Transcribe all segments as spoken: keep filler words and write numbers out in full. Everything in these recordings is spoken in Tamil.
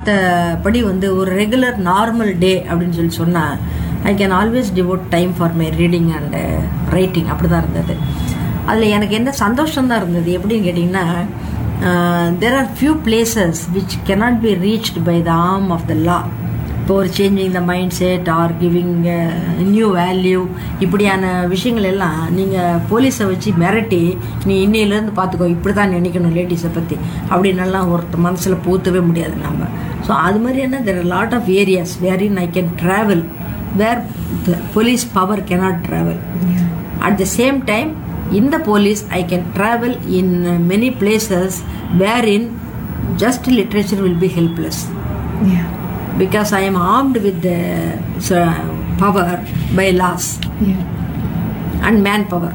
மற்றபடி வந்து ஒரு ரெகுலர் நார்மல் டே அப்படின்னு சொல்லி சொன்னால் I can always டிவோட் time for my reading and writing. அப்படி தான் இருந்தது. அதில் எனக்கு என்ன சந்தோஷம்தான் இருந்தது எப்படின்னு கேட்டிங்கன்னா, there are few places which cannot be reached by the arm of the லா. இப்போ ஒரு changing the mind set are giving new value, இப்படியான விஷயங்கள் எல்லாம் நீங்கள் போலீஸை வச்சு மிரட்டி நீ இன்னையிலேருந்து பார்த்துக்கோ இப்படி தான் நினைக்கணும் லேடிஸை பற்றி அப்படின்னெல்லாம் ஒரு மனசில் பூத்தவே முடியாது நம்ம. ஸோ அது மாதிரியான there are lot of areas where in I can travel where the police power cannot travel. At the same time in the police I can travel in many places wherein just literature will be helpless. Yeah. Because I am armed with the uh, power by laws. Yeah. And manpower.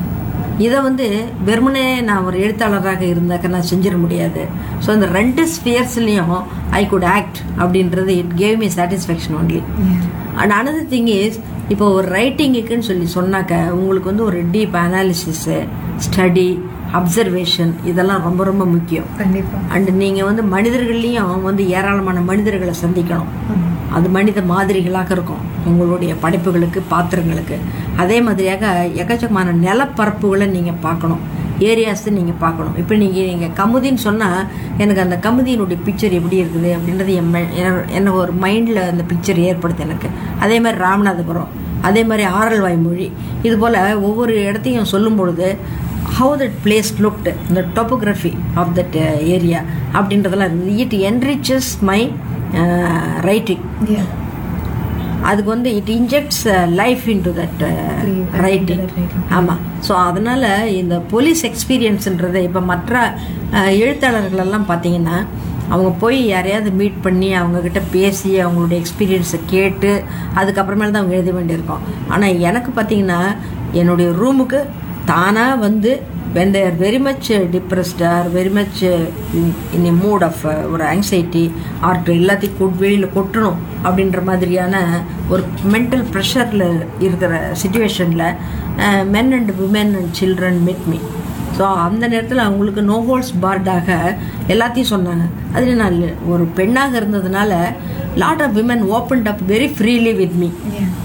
இதை வந்து வெறுமனே நான் ஒரு எழுத்தாளராக இருந்தாக்க நான் செஞ்சிட முடியாது. ஸோ இந்த ரெண்டு ஸ்பியர்ஸ்லையும் ஐ குட் ஆக்ட் அப்படின்றது it gave me satisfaction only. And another thing is, இப்போ ஒரு ரைட்டிங்குக்குன்னு சொல்லி சொன்னாக்க உங்களுக்கு வந்து ஒரு டீப் அனாலிசிஸு, ஸ்டடி, அப்சர்வேஷன் இதெல்லாம் ரொம்ப ரொம்ப முக்கியம். அண்ட் நீங்கள் வந்து மனிதர்கள்லையும் வந்து ஏராளமான மனிதர்களை சந்திக்கணும். அது மனித மாதிரிகளாக இருக்கும் உங்களுடைய படைப்புகளுக்கு, பாத்திரங்களுக்கு. அதே மாதிரியாக எக்கச்சக்கமான நிலப்பரப்புகளை நீங்கள் பார்க்கணும், ஏரியாஸை நீங்கள் பார்க்கணும். இப்போ நீங்கள் நீங்கள் கமுதின்னு சொன்னால் எனக்கு அந்த கமுதியினுடைய பிக்சர் எப்படி இருக்குது அப்படின்றது என் என்ன ஒரு மைண்டில் அந்த பிக்சர் ஏற்படுது எனக்கு. அதே மாதிரி ராமநாதபுரம், அதே மாதிரி ஆரல்வாய் மொழி, இது போல் ஒவ்வொரு இடத்தையும் சொல்லும் பொழுது how that place looked, the topography of that uh, area அப்படின்றதெல்லாம் இருக்குது. it enriches my uh, writing. Yeah. அதுக்கு வந்து it injects life into that writing. ஆமாம். ஸோ அதனால் இந்த போலீஸ் எக்ஸ்பீரியன்ஸுன்றது இப்போ மற்ற எழுத்தாளர்களெல்லாம் பார்த்தீங்கன்னா அவங்க போய் யாரையாவது மீட் பண்ணி அவங்கக்கிட்ட பேசி அவங்களுடைய எக்ஸ்பீரியன்ஸை கேட்டு அதுக்கப்புறமேல தான் அவங்க எழுத வேண்டியிருக்கோம். ஆனால் எனக்கு பார்த்தீங்கன்னா என்னுடைய ரூமுக்கு தானாக வந்து when they are very much depressed or very much in a mood of ஒரு ஆங்ஸைட்டி ஆர் எல்லாத்தையும் கொட் வெளியில் கொட்டணும் அப்படின்ற மாதிரியான ஒரு மென்டல் ப்ரெஷரில் இருக்கிற சுச்சுவேஷனில் men and women and children meet me. So அந்த நேரத்தில் அவங்களுக்கு நோ ஹோல்ஸ் பார்டாக எல்லாத்தையும் சொன்னாங்க. அதில் நான் ஒரு பெண்ணாக இருந்ததுனால lot of women opened up very freely with me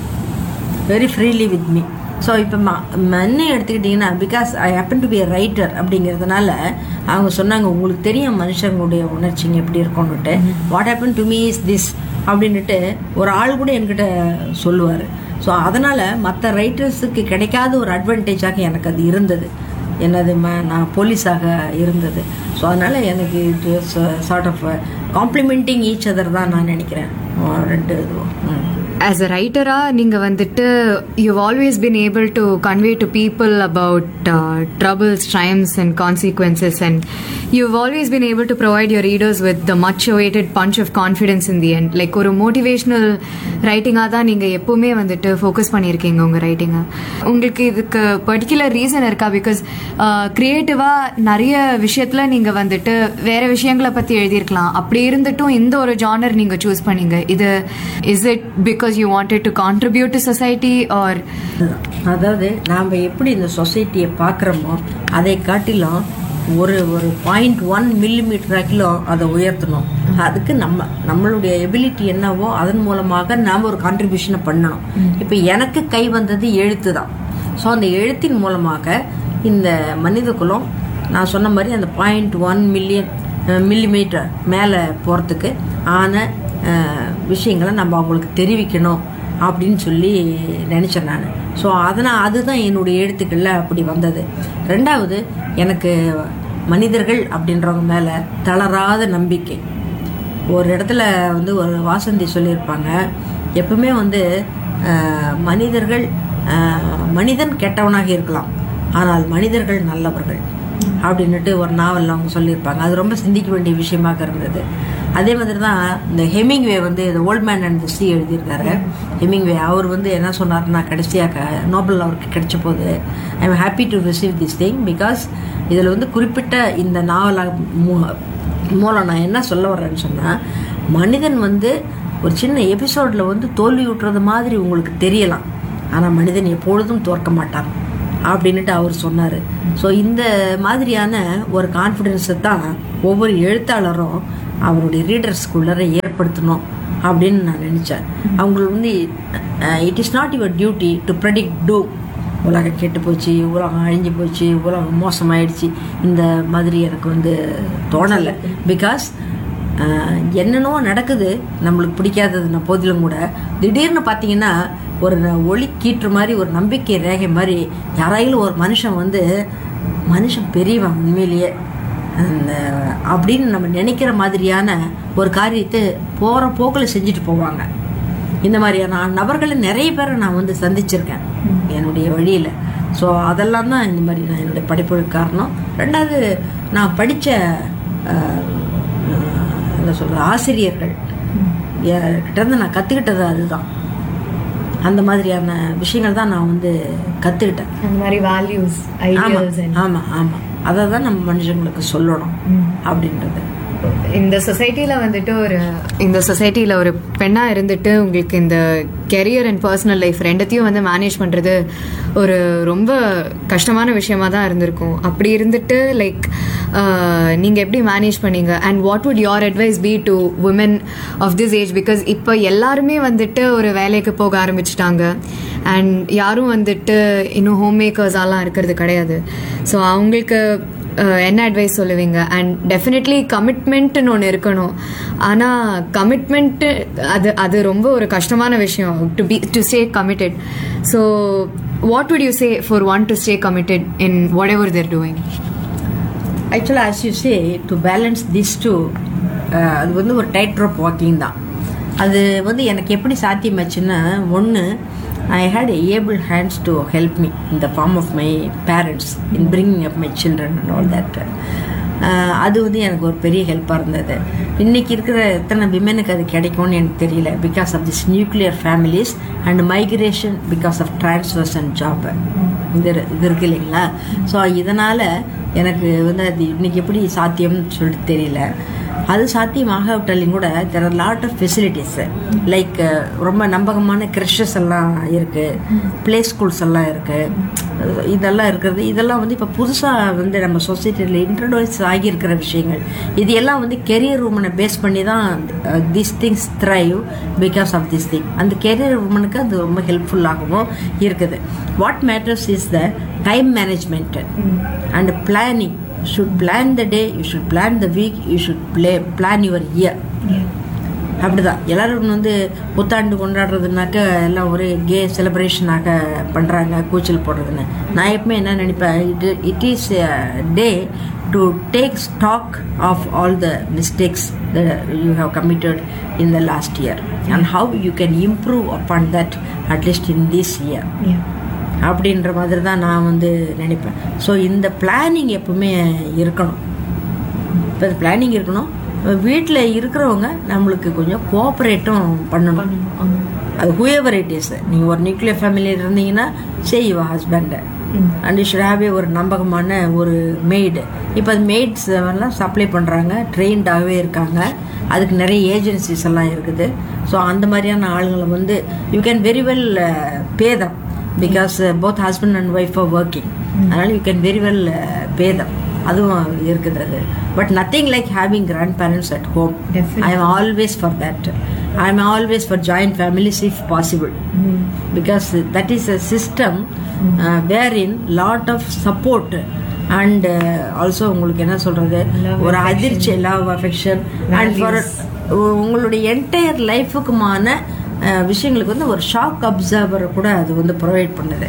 very freely with me. So இப்போ ம மண்ணை எடுத்துக்கிட்டிங்கன்னா because I happen to be a writer அப்படிங்கிறதுனால அவங்க சொன்னாங்க உங்களுக்கு தெரியும் மனுஷங்களுடைய உணர்ச்சிங்க எப்படி இருக்கும்னுட்டு. What happen to me is this அப்படின்ட்டு ஒரு ஆள் கூட என்கிட்ட சொல்லுவார். ஸோ அதனால் மற்ற ரைட்டர்ஸுக்கு கிடைக்காத ஒரு அட்வான்டேஜாக எனக்கு அது இருந்தது. என்னது ம நான் போலீஸாக இருந்தது. ஸோ அதனால் எனக்கு it was sort of complimenting each other தான் நான் நினைக்கிறேன் ரெண்டு இதுவும். As a writer, நீங்க வந்துட்டு you've always been able to convey to people about uh, troubles, triumphs and consequences, and you've always been able to provide your readers with the much awaited punch of confidence in the end. Like ஒரு motivational writing தான் நீங்க எப்பவுமே வந்துட்டு ஃபோக்கஸ் பண்ணியிருக்கீங்க உங்க ரைட்டிங்க. உங்களுக்கு இதுக்கு பர்டிகுலர் ரீசன் இருக்கா? பிகாஸ் கிரியேட்டிவா நிறைய விஷயத்துல நீங்க வந்துட்டு வேற விஷயங்களை பத்தி எழுதியிருக்கலாம். அப்படி இருந்துட்டும் இந்த ஒரு ஜானர் நீங்க சூஸ் பண்ணீங்க. இது is it because you wanted to contribute to society or? அதாவது நாம் எப்படி இந்த சொசைட்டியை பார்க்குறோமோ அதை காட்டிலும் ஒரு ஒரு பாயிண்ட் ஒன் மில்லிமீட்டராக்கிலும் அதை உயர்த்தணும். அதுக்கு நம்ம நம்மளுடைய எபிலிட்டி என்னவோ அதன் மூலமாக நாம் ஒரு கான்ட்ரிபியூஷனை பண்ணணும். இப்போ எனக்கு கை வந்தது எழுத்து தான். ஸோ அந்த எழுத்தின் மூலமாக இந்த மனித குலம் நான் சொன்ன மாதிரி அந்த பாயிண்ட் ஒன் மில்லியன் மில்லிமீட்டர் மேலே போகிறதுக்கு ஆன விஷயங்களை நம்ம அவங்களுக்கு தெரிவிக்கணும் அப்படின்னு சொல்லி நினச்சேன் நான். ஸோ அதனால் அதுதான் என்னுடைய எழுத்துக்களில் அப்படி வந்தது. ரெண்டாவது, எனக்கு மனிதர்கள் அப்படின்றவங்க மேலே தளராத நம்பிக்கை. ஒரு இடத்துல வந்து ஒரு வாசந்தி சொல்லியிருப்பாங்க, எப்பவுமே வந்து மனிதர்கள் மனிதன் கெட்டவனாக இருக்கலாம் ஆனால் மனிதர்கள் நல்லவர்கள் அப்படின்னுட்டு ஒரு நாவலில் அவங்க சொல்லியிருப்பாங்க. அது ரொம்ப சிந்திக்க வேண்டிய விஷயமாக இருந்தது. அதே மாதிரி தான் இந்த ஹெமிங்வே வந்து இந்த ஓல்ட் மேன் அண்ட் தி சீ எழுதியிருக்காரு. ஹெமிங்வே அவர் வந்து என்ன சொன்னார்னா, கடைசியாக நோபல் அவருக்கு கிடைச்ச போது I am happy to receive this thing because இதில் வந்து குறிப்பிட்ட இந்த நாவலாக மூலம் நான் என்ன சொல்ல வரேன்னு சொன்னால், மனிதன் வந்து ஒரு சின்ன எபிசோடில் வந்து தோல்வி விட்டுறது மாதிரி உங்களுக்கு தெரியலாம், ஆனால் மனிதன் எப்பொழுதும் தோற்க மாட்டான் அப்படின்ட்டு அவர் சொன்னார். ஸோ இந்த மாதிரியான ஒரு கான்ஃபிடென்ஸை தான் ஒவ்வொரு எழுத்தாளரும் அவருடைய ரீடர்ஸ்குள்ளே ஏற்படுத்தணும் அப்படின்னு நான் நினச்சேன். அவங்களுக்கு வந்து it is not your duty to predict two, உலகம் கெட்டு போச்சு, உலகம் அழிஞ்சு போச்சு, உலகம் மோசமாயிடுச்சு, இந்த மாதிரி எனக்கு வந்து தோணலை. பிகாஸ் என்னென்னோ நடக்குது நம்மளுக்கு பிடிக்காததுன போதிலும் கூட திடீர்னு பார்த்தீங்கன்னா ஒரு ஒளி கீற்று மாதிரி ஒரு நம்பிக்கை ரேகை மாதிரி யாராயிலும் ஒரு மனுஷன் வந்து மனுஷன் பெரியவன் உண்மையிலேயே அந்த அப்படின்னு நம்ம நினைக்கிற மாதிரியான ஒரு காரியத்தை போகிற போக்கில் செஞ்சுட்டு போவாங்க. இந்த மாதிரியான நபர்களை நிறைய பேரை நான் வந்து சந்திச்சிருக்கேன் என்னுடைய வழியில். ஸோ அதெல்லாம் தான் இந்த மாதிரி நான் என்னுடைய படிப்புக்கு காரணம். ரெண்டாவது நான் படித்த என்ன சொல்கிறது ஆசிரியர்கள் கிட்டேருந்து நான் கற்றுக்கிட்டது அதுதான். அந்த மாதிரியான விஷயங்கள் தான் நான் வந்து கற்றுக்கிட்டேன். அந்த மாதிரி வேல்யூஸ், ஐடியாஸ். ஆமாம் ஆமாம் அதை தான் நம்ம மனுஷங்களுக்கு சொல்லணும் அப்படின்றது. இந்த சொசைட்டியில் வந்துட்டு ஒரு இந்த சொசைட்டியில் ஒரு பெண்ணாக இருந்துட்டு உங்களுக்கு இந்த கெரியர் அண்ட் பர்சனல் லைஃப் ரெண்டத்தையும் வந்து மேனேஜ் பண்ணுறது ஒரு ரொம்ப கஷ்டமான விஷயமா தான் இருந்திருக்கும். அப்படி இருந்துட்டு லைக் நீங்கள் எப்படி மேனேஜ் பண்ணீங்க? And what would your advice B to woman of this age? Because இப்போ எல்லாருமே வந்துட்டு ஒரு வேலைக்கு போக ஆரம்பிச்சிட்டாங்க அண்ட் யாரும் வந்துட்டு இன்னும் ஹோம் மேக்கர்ஸாலாம் இருக்கிறது கிடையாது. ஸோ அவங்களுக்கு என்ன அட்வைஸ் சொல்லுவீங்க? அண்ட் டெஃபினெட்லி கமிட்மெண்ட்னு ஒன்று இருக்கணும். ஆனால் கமிட்மெண்ட்டு அது அது ரொம்ப ஒரு கஷ்டமான விஷயம் to be to stay committed. So what would you say for one to stay committed in what ever they're doing? ஆக்சுவலாக as you say to balance this two, அது வந்து ஒரு டைட் ரோப் வாக்கிங் தான். அது வந்து எனக்கு எப்படி சாத்தியமாச்சுன்னா, ஒன்று I had able hands to help me in the form of my parents in bringing up my children and all that. அது வந்து எனக்கு ஒரு பெரிய ஹெல்ப்பாக இருந்தது. இன்றைக்கி இருக்கிற எத்தனை விமெனுக்கு அது கிடைக்கும்னு எனக்கு தெரியல. Because of this nuclear families and migration because of transfers and job இது இது இருக்கு இல்லைங்களா? ஸோ இதனால் எனக்கு வந்து அது இன்றைக்கி எப்படி சாத்தியம்னு சொல்லிட்டு தெரியல. அது சாத்தியமாகவிட்டாலும் கூட there are lot of facilities like ரொம்ப நம்பகமான கிரஷஸ் எல்லாம் இருக்குது, ப்ளே ஸ்கூல்ஸ் எல்லாம் இருக்குது, இதெல்லாம் இருக்கிறது. இதெல்லாம் வந்து இப்போ புதுசாக வந்து நம்ம சொசைட்டியில் இன்ட்ரடியூஸ் ஆகியிருக்கிற விஷயங்கள். இது எல்லாம் வந்து கெரியர் உமனை பேஸ் பண்ணி தான் this things thrive because of this thing. அந்த கெரியர் உமனுக்கு அது ரொம்ப ஹெல்ப்ஃபுல்லாகவும் இருக்குது. What matters is the time management and planning. You should plan the day, you should plan the week, you should play, plan your year. அப்படிதான் எல்லாரும் வந்து புத்தாண்டு கொண்டாடுறதுனாக்க எல்லாம் ஒரு கே செலிப்ரேஷனாக பண்ணுறாங்க, கூச்சல் போடுறதுன்னு. நான் எப்பவுமே என்ன நினைப்பேன், it it is day to take stock of all the mistakes that you have committed in the last year and how you can improve upon that at least in this year. அப்படின்ற மாதிரி தான் நான் வந்து நினைப்பேன். ஸோ இந்த பிளானிங் எப்பவுமே இருக்கணும். இப்போ இந்த பிளானிங் இருக்கணும். வீட்டில் இருக்கிறவங்க நம்மளுக்கு கொஞ்சம் கோஆப்ரேட்டும் பண்ணணும். அது ஹூஎவர் இட் இஸ். நீங்கள் ஒரு நியூக்ளியர் ஃபேமிலியில் இருந்தீங்கன்னா சே யுவர் ஹஸ்பண்டை அண்ட் யூ ஷுட் ஹேவ் ஏ ஒரு நம்பகமான ஒரு மெய்டு. இப்போ அது மெய்ட்ஸ் எல்லாம் சப்ளை பண்ணுறாங்க, ட்ரெயின்டாகவே இருக்காங்க. அதுக்கு நிறைய ஏஜென்சிஸ் எல்லாம் இருக்குது. ஸோ அந்த மாதிரியான ஆளுங்களை வந்து you can very well pay them because uh, both husband and wife are working. அதனால you can very well uh, pay them. அதுவும் இருக்குது அது. But nothing like having grandparents at home. Definitely. I am always for that. I am always for joint families if possible. Mm. Because that is a system uh, wherein lot of support and uh, also உங்களுக்கு என்ன சொல்றது, ஒரு அதிர்ச்சி, love, affection and for உங்களுடைய என்டையர் லைஃபுக்குமான விஷயங்களுக்கு வந்து ஒரு ஷாக் அப்சர்வரை கூட அது வந்து ப்ரொவைட் பண்ணுது.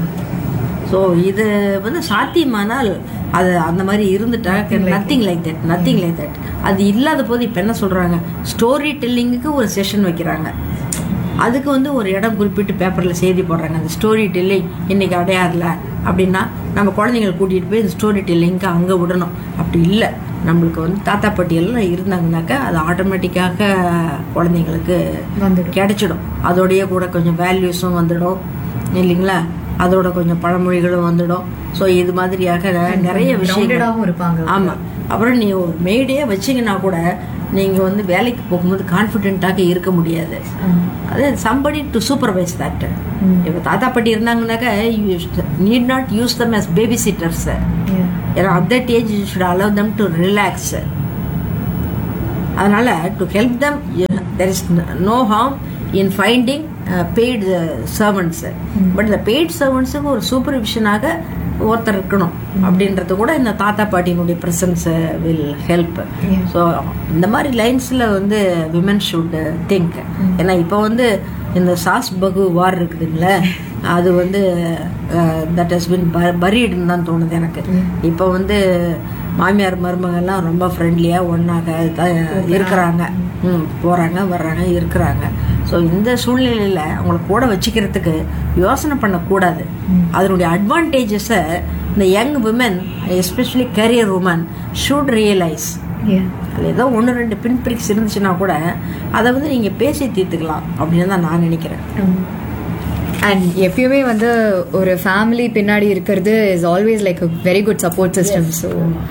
ஸோ இது வந்து சாத்தியமானால் அது அந்த மாதிரி இருந்துட்டா nothing like that nothing like that அது இல்லாத போது இப்போ என்ன சொல்கிறாங்க, ஸ்டோரி டெல்லிங்குக்கு ஒரு செஷன் வைக்கிறாங்க. அதுக்கு வந்து ஒரு இடம் குறிப்பிட்டு பேப்பரில் செய்தி போடுறாங்க, அந்த ஸ்டோரி டெல்லிங் இன்னைக்கு அடையாறில் அப்படின்னா நம்ம குழந்தைங்களை கூட்டிகிட்டு போய் இந்த ஸ்டோரி டெல்லிங்க்கு அங்கே விடணும். அப்படி இல்லை, நம்மளுக்கு வந்து தாத்தா பாட்டியெல்லாம் இருந்தாங்கனாக்கா அது ஆட்டோமேட்டிக்காக குழந்தைங்களுக்கு கிடைச்சிடும். அதோடைய கூட கொஞ்சம் வேல்யூஸும் வந்துடும் இல்லைங்களா, அதோட கொஞ்சம் பழமொழிகளும் வந்துடும். ஸோ இது மாதிரியாக நிறைய விஷயங்கள் இருப்பாங்க. ஆமாம். அப்புறம் நீ ஒரு மெய்டே வச்சிங்கன்னா கூட நீங்கள் வந்து வேலைக்கு போகும்போது கான்ஃபிடென்ட்டாக இருக்க முடியாது. அது சம்படி டு சூப்பர்வைஸ் தட். இப்போ தாத்தா பாட்டி இருந்தாங்கன்னாக்கா you need not use them as baby sitters. ஏன்னா at that age you should allow them to relax. அதனால் to help them there is no harm in finding paid servants. But இந்த பெய்டு சர்வன்ட்ஸுக்கு ஒரு சூப்பர்விஷனாக ஒருத்தர் இருக்கணும் அப்படின்றது கூட இந்த தாத்தா பாட்டியினுடைய ப்ரெசன்ஸ் வில் ஹெல்ப். ஸோ இந்த மாதிரி லைன்ஸில் வந்து விமன் ஷுட் திங்க். ஏன்னா இப்போ வந்து இந்த சாஸ் பகு வார் இருக்குதுங்களே, அது வந்து தட் ஹஸ் பின் பரீடுன்னு தான் தோணுது எனக்கு. இப்போ வந்து மாமியார் மருமகள்லாம் ரொம்ப ஃப்ரெண்ட்லியாக ஒன்றாக இருக்கிறாங்க, ம் போகிறாங்க வர்றாங்க இருக்கிறாங்க. ஸோ இந்த சூழ்நிலையில் அவங்கள கூட வச்சுக்கிறதுக்கு யோசனை பண்ணக்கூடாது. அதனுடைய அட்வான்டேஜஸை இந்த young women, especially career woman, should realise. அதில் ஏதோ ஒன்று ரெண்டு பின் பிரிக்ஸ் இருந்துச்சுன்னா கூட அதை வந்து நீங்கள் பேசி தீர்த்துக்கலாம் அப்படின்னு தான் நான் நினைக்கிறேன். அண்ட் எப்பயுமே வந்து ஒரு ஃபேமிலி பின்னாடி இருக்கிறது is always like a very good support system. So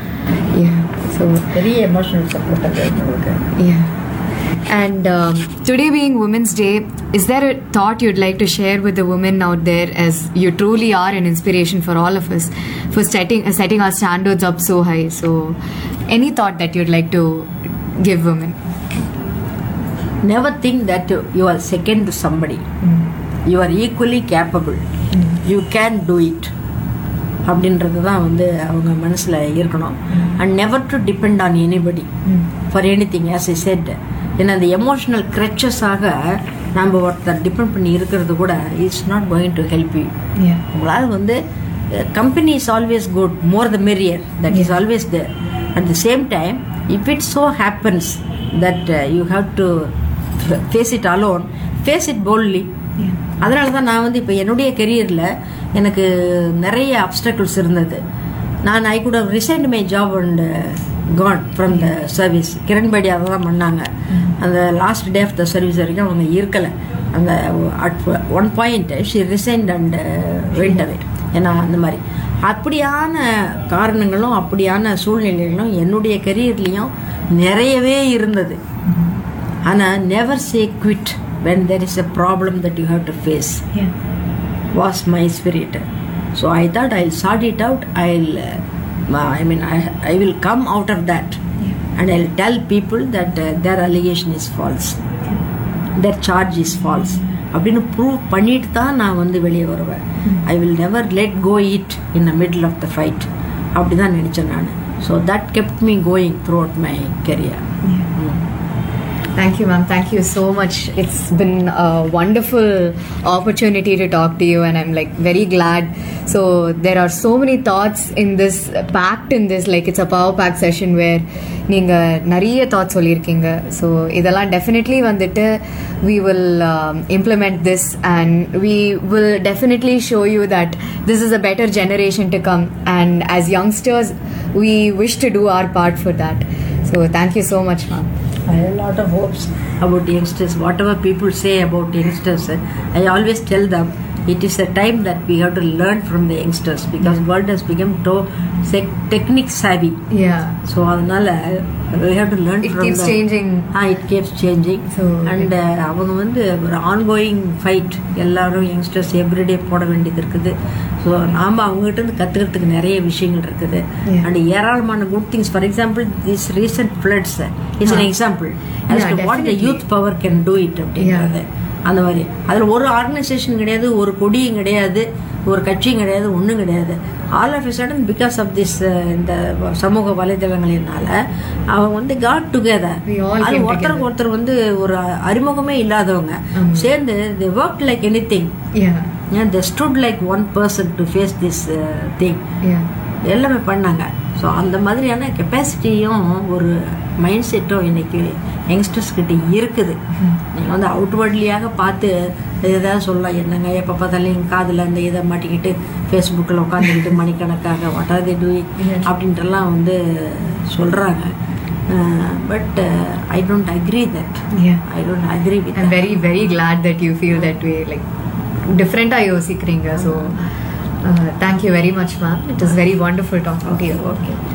so பெரிய எமோஷனல் சப்போர்ட் அது உங்களுக்கு. And um, today being Women's Day, is there a thought you'd like to share with the women out there, as you truly are an inspiration for all of us for setting uh, setting our standards up so high? So any thought that you'd like to give women? Never think that you are second to somebody. Mm. You are equally capable. Mm. You can do it. அப்படின்றது தான் வந்து அவங்க மனசில் இருக்கணும். And never to depend on anybody for any thing, as I set. ஏன்னா அந்த எமோஷனல் க்ரச்சஸாக நம்ம ஒருத்தர் டிபெண்ட் பண்ணி இருக்கிறது கூட it's not going to help you. உங்களால் வந்து company is always good, more the மெரியர், that is always there. At the same time if it so happens that you have to face it alone, face it boldly. அதனால தான் நான் வந்து இப்போ என்னுடைய கெரியரில் எனக்கு நிறைய அப்டக்கிள்ஸ் இருந்தது. நான் I could have resigned my job and Khan from the service. Kiran Bedi அதை தான் பண்ணாங்க. அந்த last day of the service வரைக்கும் அவங்க இருக்கலை. அந்த at one point she resigned and went அவே. ஏன்னா அந்த மாதிரி அப்படியான காரணங்களும் அப்படியான சூழ்நிலைகளும் என்னுடைய கெரியர்லேயும் நிறையவே இருந்தது. ஆனால் never say quit when there is a problem that you have to face. Yeah. Was my spirit. So I thought I'll sort it out. I'll uh, I mean I I will come out of that. Yeah. And I'll tell people that uh, their allegation is false. Yeah. Their charge is false. அப்படின்னு ப்ரூவ் பண்ணிட்டு தான் நான் வந்து வெளியே வருவேன். I will never let go it in the middle of the fight. அப்படி தான் நினச்சேன் நான். So that kept me going through out my career. Thank you, ma'am. Thank you so much. It's been a wonderful opportunity to talk to you, and I'm like very glad. So there are so many thoughts in this, packed in this, like it's a power pack session where நீங்க நிறைய தாட்ஸ் சொல்லியிருக்கீங்க. ஸோ இதெல்லாம் டெஃபினெட்லி வந்துட்டு we will um, implement this, and we will definitely show you that this is a better generation to come, and as youngsters we wish to do our part for that. So thank you so much, ma'am. I have a lot of hopes about youngsters. Whatever people say about youngsters, I always tell them it is a time that we have to learn from the youngsters, because yeah. world has become so technique savvy. Yeah. So adanaala we have to learn it from keeps the, changing. Ah, it keeps changing. So and avanga vandu ஒரு ongoing fight எல்லாரும் youngsters everyday போட வேண்டியது இருக்குது. ஸோ நாம் அவங்ககிட்ட இருந்து கற்றுக்கிறதுக்கு நிறைய விஷயங்கள் இருக்குது. அண்ட் ஏராளமான good things. For example this recent floods is an example as to what the youth power can do it அப்படிங்கிறது. அந்த மாதிரி அதில் ஒரு ஆர்கனைசேஷன் கிடையாது, ஒரு கொடியும் கிடையாது, ஒரு கட்சியும் கிடையாது, ஒன்றும் கிடையாது. All of a sudden because of this இந்த சமூக வலைதளங்களினால அவங்க வந்து காட் டுகெதர். அது ஒருத்தருக்கு ஒருத்தர் வந்து ஒரு அறிமுகமே இல்லாதவங்க சேர்ந்து they worked like anything. Yeah. Yeah, they stood like one person to face this uh, thing. Yeah. எல்லாமே பண்ணாங்க. ஸோ அந்த மாதிரியான கெப்பாசிட்டியும் ஒரு மைண்ட் செட்டும் இன்னைக்கு யங்ஸ்டர்ஸ் கிட்ட இருக்குது. நீங்கள் வந்து அவுட்வர்ட்லியாக பார்த்து ஏதாவது சொல்லலாம், என்னங்க எப்போ பார்த்தாலும் எங்கள் காதில் அந்த இதை மாட்டிக்கிட்டு ஃபேஸ்புக்கில் உட்காந்துக்கிட்டு மணிக்கணக்காக வாட் ஆர் தே டூயிங் அப்படின்றலாம் வந்து சொல்கிறாங்க. But I don't agree that. I don't agree with. I'm very very glad that you feel that way, like டிஃப்ரெண்ட்டாக யோசிக்கிறீங்க. So thank you very much, ma'am. It was very wonderful talking to you. Okay.